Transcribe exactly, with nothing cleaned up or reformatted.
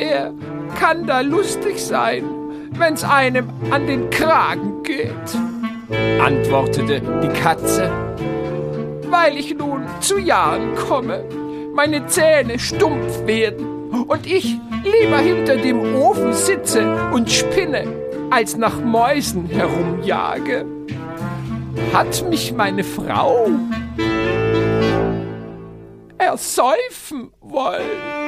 wer kann da lustig sein, wenn's einem an den Kragen geht?« antwortete die Katze. »Weil ich nun zu Jahren komme, meine Zähne stumpf werden und ich lieber hinter dem Ofen sitze und spinne, als nach Mäusen herumjage, hat mich meine Frau ersäufen wollen.«